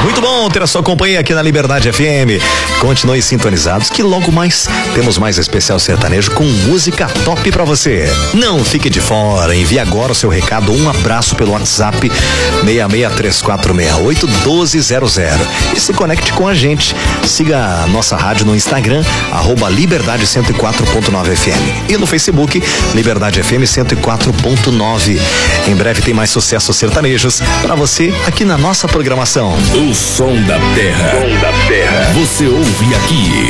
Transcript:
Muito bom ter a sua companhia aqui na Liberdade FM. Continue sintonizados que logo mais temos mais especial sertanejo com música top pra você. Não fique de fora, envie agora o seu recado, um abraço pelo WhatsApp 6634681200 e se conecte com a gente. Siga a nossa rádio no Instagram, @Liberdade 104.9 FM e no Facebook, Liberdade FM 104.9. Em breve tem mais sucessos sertanejos pra você aqui na nossa programação. O som da terra. Você ouve aqui.